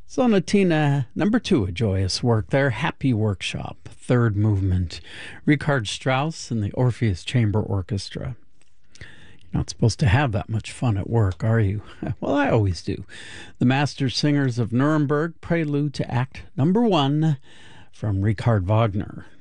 Sonatina number 2, a joyous work there. Happy Workshop, third movement. Richard Strauss and the Orpheus Chamber Orchestra. You're not supposed to have that much fun at work, are you? Well, I always do. The Master Singers of Nuremberg, prelude to Act number 1 from Richard Wagner.